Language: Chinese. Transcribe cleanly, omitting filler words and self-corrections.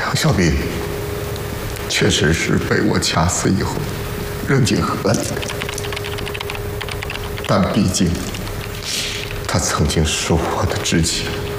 杨小兵确实是被我掐死以后扔进河里的，但毕竟他曾经是我的知己。